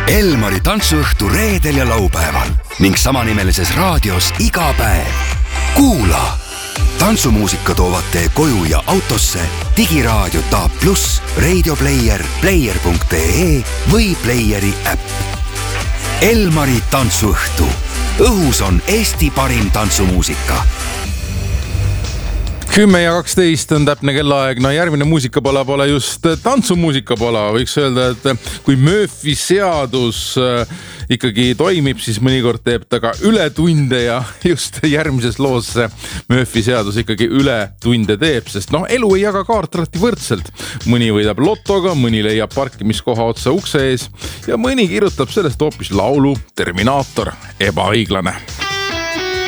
Elmari tantsuõhtu reedel ja laupäeval ning samanimelises raadios iga päev. Kuula! Tantsumuusika toovad tee koju ja autosse digiraadio Taap Plus, Radio Player, player.ee või Playeri äpp. Elmari tantsuõhtu. Õhus on Eesti parim tantsumuusika. 10:12 on täpne kellaaeg. No järgmine muusikapala pole just tantsumuusikapala. Võiks öelda, et kui Murphy seadus ikkagi toimib, siis mõnikord teeb ta ka ületunde ja just järgmises loos Murphy seadus ikkagi ületunde teeb, sest elu ei jaga kaartrati võrdselt. Mõni võidab lotoga, mõni leiab parkimiskoha otsa ukse ees ja mõni kirjutab sellest hoopis laulu Terminaator, ebaõiglane.